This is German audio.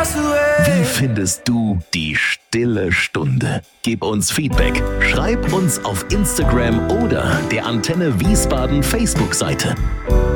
Wie findest du die stille Stunde? Gib uns Feedback. Schreib uns auf Instagram oder der Antenne Wiesbaden Facebook-Seite.